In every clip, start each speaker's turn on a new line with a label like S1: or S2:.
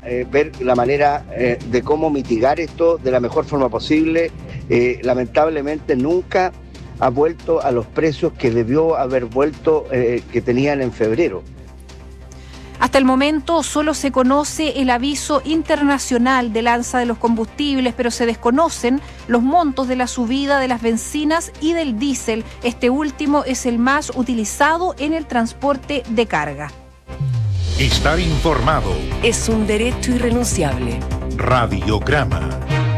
S1: ver la manera de cómo mitigar esto de la mejor forma posible. Lamentablemente nunca ha vuelto a los precios que debió haber vuelto, que tenían en febrero.
S2: Hasta el momento solo se conoce el aviso internacional del alza de los combustibles, pero se desconocen los montos de la subida de las bencinas y del diésel. Este último es el más utilizado en el transporte de carga.
S3: Estar informado
S4: es un derecho irrenunciable.
S3: Radiograma.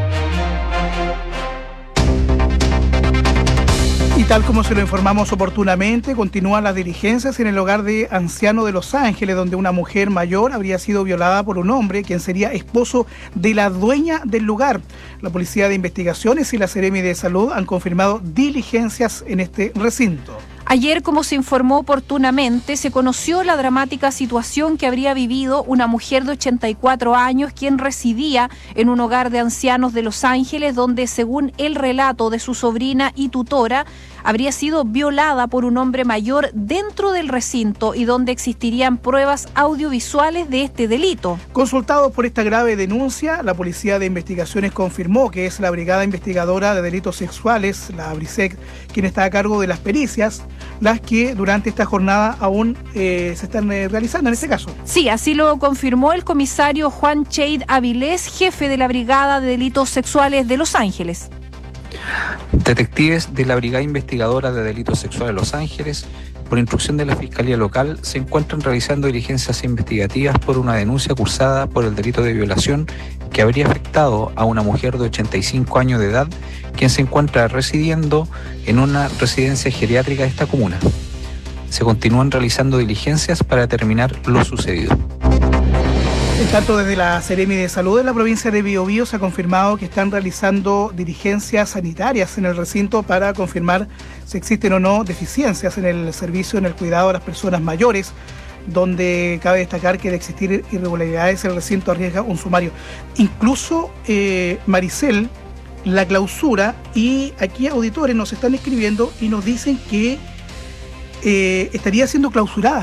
S5: Y tal como se lo informamos oportunamente, continúan las diligencias en el hogar de anciano de Los Ángeles, donde una mujer mayor habría sido violada por un hombre, quien sería esposo de la dueña del lugar. La Policía de Investigaciones y la Seremi de Salud han confirmado diligencias en este recinto.
S2: Ayer, como se informó oportunamente, se conoció la dramática situación que habría vivido una mujer de 84 años, quien residía en un hogar de ancianos de Los Ángeles, donde, según el relato de su sobrina y tutora, habría sido violada por un hombre mayor dentro del recinto y donde existirían pruebas audiovisuales de este delito.
S5: Consultados por esta grave denuncia, la Policía de Investigaciones confirmó que es la Brigada Investigadora de Delitos Sexuales, la BRISEC, quien está a cargo de las pericias, las que durante esta jornada aún se están realizando en este caso.
S2: Sí, así lo confirmó el comisario Juan Cheid Avilés, jefe de la Brigada de Delitos Sexuales de Los Ángeles.
S6: Detectives de la Brigada Investigadora de Delitos Sexuales de Los Ángeles, por instrucción de la Fiscalía Local, se encuentran realizando diligencias investigativas por una denuncia cursada por el delito de violación que habría afectado a una mujer de 85 años de edad, quien se encuentra residiendo en una residencia geriátrica de esta comuna. Se continúan realizando diligencias para determinar lo sucedido.
S5: En tanto, desde la Seremi de Salud de la provincia de Biobío se ha confirmado que están realizando diligencias sanitarias en el recinto para confirmar si existen o no deficiencias en el servicio, en el cuidado de las personas mayores, donde cabe destacar que de existir irregularidades el recinto arriesga un sumario. Incluso, Maricel, la clausura, y aquí auditores nos están escribiendo y nos dicen que estaría siendo clausurada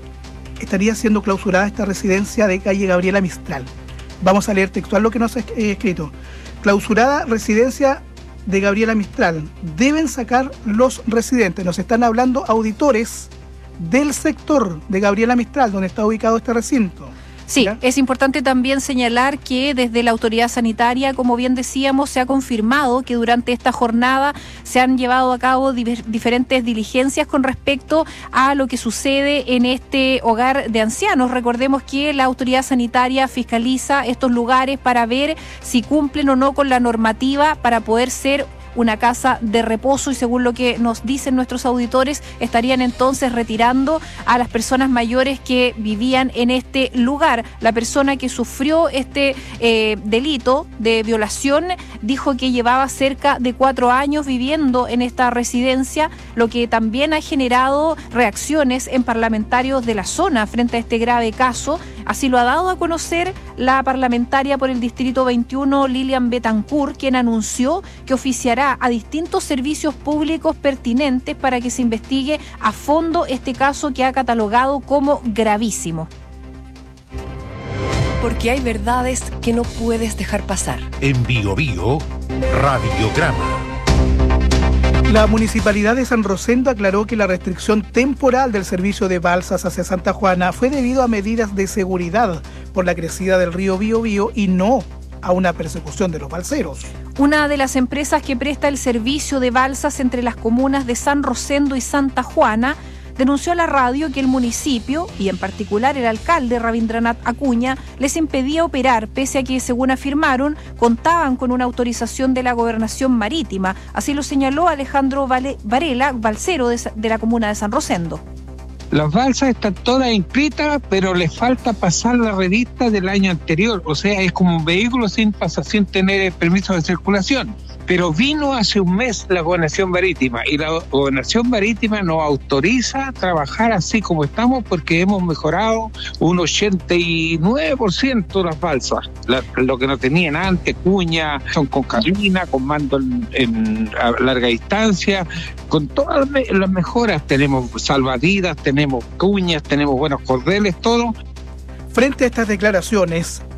S5: esta residencia de calle Gabriela Mistral. Vamos a leer textual lo que nos ha escrito. Clausurada residencia de Gabriela Mistral. Deben sacar los residentes. Nos están hablando auditores del sector de Gabriela Mistral, donde está ubicado este recinto.
S2: Sí, ¿ya? Es importante también señalar que desde la autoridad sanitaria, como bien decíamos, se ha confirmado que durante esta jornada se han llevado a cabo diferentes diligencias con respecto a lo que sucede en este hogar de ancianos. Recordemos que la autoridad sanitaria fiscaliza estos lugares para ver si cumplen o no con la normativa para poder ser una casa de reposo, y según lo que nos dicen nuestros auditores, estarían entonces retirando a las personas mayores que vivían en este lugar. La persona que sufrió este delito de violación dijo que llevaba cerca de 4 años viviendo en esta residencia, lo que también ha generado reacciones en parlamentarios de la zona frente a este grave caso. Así lo ha dado a conocer la parlamentaria por el Distrito 21, Lilian Betancourt, quien anunció que oficiará a distintos servicios públicos pertinentes para que se investigue a fondo este caso que ha catalogado como gravísimo.
S4: Porque hay verdades que no puedes dejar pasar.
S3: En Biobío, Radiograma.
S5: La Municipalidad de San Rosendo aclaró que la restricción temporal del servicio de balsas hacia Santa Juana fue debido a medidas de seguridad por la crecida del río Biobío y no a una persecución de los balseros.
S2: Una de las empresas que presta el servicio de balsas entre las comunas de San Rosendo y Santa Juana denunció a la radio que el municipio, y en particular el alcalde Rabindranath Acuña, les impedía operar, pese a que, según afirmaron, contaban con una autorización de la Gobernación Marítima. Así lo señaló Alejandro Varela, balsero de la comuna de San Rosendo.
S7: Las balsas están todas inscritas, pero les falta pasar la revista del año anterior. O sea, es como un vehículo sin tener permiso de circulación. Pero vino hace un mes la Gobernación Marítima y la Gobernación Marítima nos autoriza a trabajar así como estamos porque hemos mejorado un 89% las balsas. Lo que no tenían antes, cuña, son con cabina, con mando a larga distancia, con todas las mejoras. Tenemos salvavidas, tenemos cuñas, tenemos buenos cordeles, todo.
S5: Frente a estas declaraciones,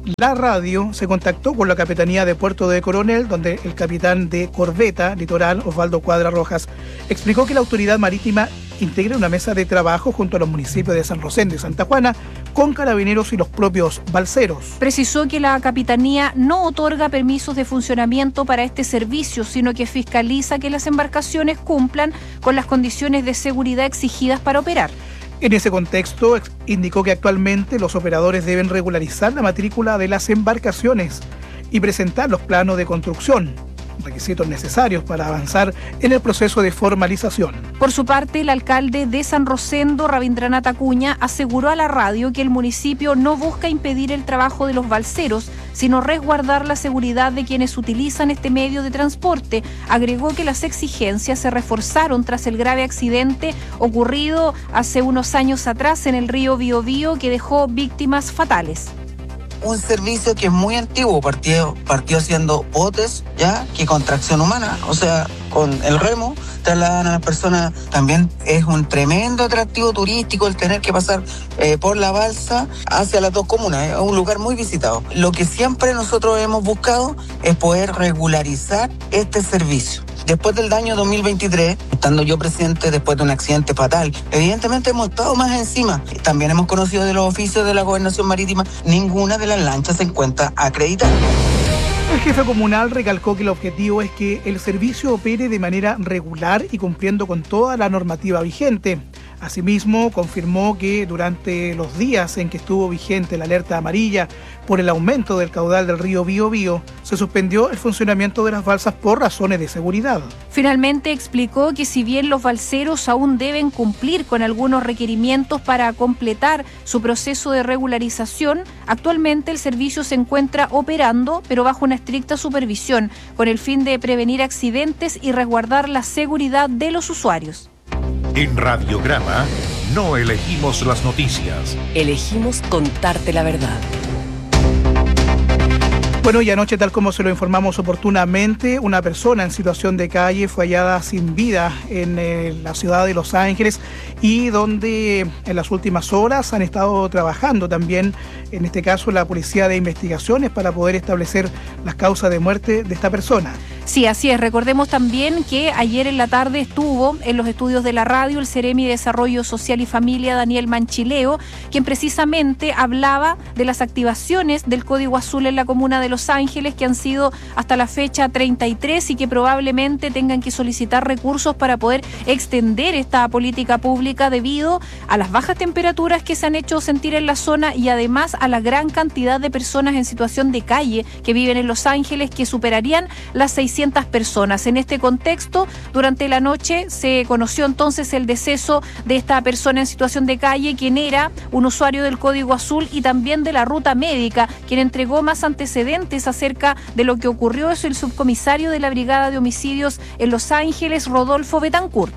S5: la radio se contactó con la Capitanía de Puerto de Coronel, donde el capitán de Corbeta Litoral, Osvaldo Cuadra Rojas, explicó que la autoridad marítima integra una mesa de trabajo junto a los municipios de San Rosendo y Santa Juana con carabineros y los propios balseros.
S2: Precisó que la Capitanía no otorga permisos de funcionamiento para este servicio, sino que fiscaliza que las embarcaciones cumplan con las condiciones de seguridad exigidas para operar.
S5: En ese contexto, indicó que actualmente los operadores deben regularizar la matrícula de las embarcaciones y presentar los planos de construcción, requisitos necesarios para avanzar en el proceso de formalización.
S2: Por su parte, el alcalde de San Rosendo, Rabindranath Acuña, aseguró a la radio que el municipio no busca impedir el trabajo de los balseros, sino resguardar la seguridad de quienes utilizan este medio de transporte. Agregó que las exigencias se reforzaron tras el grave accidente ocurrido hace unos años atrás en el río Biobío, que dejó víctimas fatales.
S8: Un servicio que es muy antiguo, partió haciendo botes, ya, que con tracción humana, o sea, con el remo, trasladan a las personas. También es un tremendo atractivo turístico el tener que pasar por la balsa hacia las dos comunas, es un lugar muy visitado. Lo que siempre nosotros hemos buscado es poder regularizar este servicio. Después del año 2023, estando yo presente después de un accidente fatal, evidentemente hemos estado más encima. También hemos conocido de los oficios de la Gobernación Marítima, ninguna de las lanchas se encuentra acreditada.
S5: El jefe comunal recalcó que el objetivo es que el servicio opere de manera regular y cumpliendo con toda la normativa vigente. Asimismo, confirmó que durante los días en que estuvo vigente la alerta amarilla por el aumento del caudal del río Biobío, se suspendió el funcionamiento de las balsas por razones de seguridad.
S2: Finalmente explicó que si bien los balseros aún deben cumplir con algunos requerimientos para completar su proceso de regularización, actualmente el servicio se encuentra operando, pero bajo una estricta supervisión, con el fin de prevenir accidentes y resguardar la seguridad de los usuarios.
S3: En Radiograma no elegimos las noticias.
S4: Elegimos contarte la verdad.
S5: Bueno, y anoche, tal como se lo informamos oportunamente, una persona en situación de calle fue hallada sin vida en la ciudad de Los Ángeles, y donde en las últimas horas han estado trabajando también, en este caso, la Policía de Investigaciones para poder establecer las causas de muerte de esta persona.
S2: Sí, así es. Recordemos también que ayer en la tarde estuvo en los estudios de la radio el Seremi de Desarrollo Social y Familia, Daniel Manchileo, quien precisamente hablaba de las activaciones del Código Azul en la comuna de Los Ángeles, que han sido hasta la fecha 33 y que probablemente tengan que solicitar recursos para poder extender esta política pública debido a las bajas temperaturas que se han hecho sentir en la zona y además a la gran cantidad de personas en situación de calle que viven en Los Ángeles, que superarían las 600 personas. En este contexto, durante la noche se conoció entonces el deceso de esta persona en situación de calle, quien era un usuario del Código Azul y también de la ruta médica, quien entregó más antecedentes acerca de lo que ocurrió. Es el subcomisario de la Brigada de Homicidios en Los Ángeles, Rodolfo Betancourt.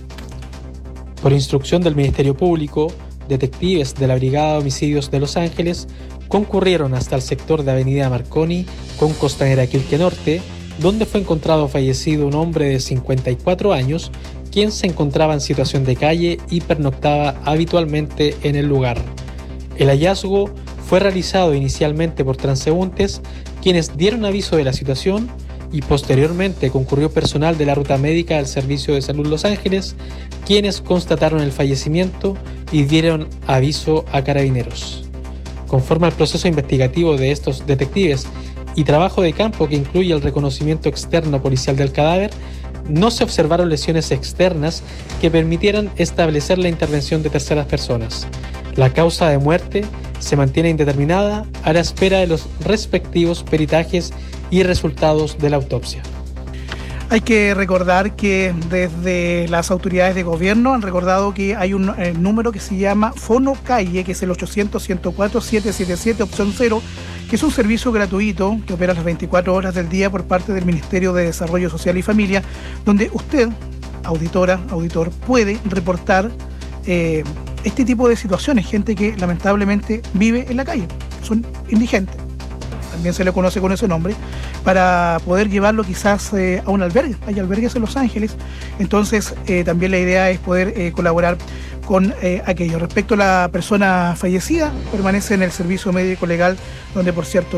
S9: Por instrucción del Ministerio Público, detectives de la Brigada de Homicidios de Los Ángeles concurrieron hasta el sector de Avenida Marconi con Costanera Quilque Norte, donde fue encontrado fallecido un hombre de 54 años, quien se encontraba en situación de calle y pernoctaba habitualmente en el lugar. El hallazgo fue realizado inicialmente por transeúntes, quienes dieron aviso de la situación, y posteriormente concurrió personal de la ruta médica del Servicio de Salud Los Ángeles, quienes constataron el fallecimiento y dieron aviso a carabineros. Conforme al proceso investigativo de estos detectives y trabajo de campo que incluye el reconocimiento externo policial del cadáver, no se observaron lesiones externas que permitieran establecer la intervención de terceras personas. La causa de muerte se mantiene indeterminada a la espera de los respectivos peritajes y resultados de la autopsia.
S5: Hay que recordar que desde las autoridades de gobierno han recordado que hay un número que se llama Fono Calle, que es el 800-104-777, opción 0, que es un servicio gratuito que opera las 24 horas del día por parte del Ministerio de Desarrollo Social y Familia, donde usted, auditora, auditor, puede reportar este tipo de situaciones, gente que lamentablemente vive en la calle, son indigentes, también se le conoce con ese nombre, para poder llevarlo quizás a un albergue. Hay albergues en Los Ángeles, entonces también la idea es poder colaborar con aquello. Respecto a la persona fallecida, permanece en el servicio médico legal, donde por cierto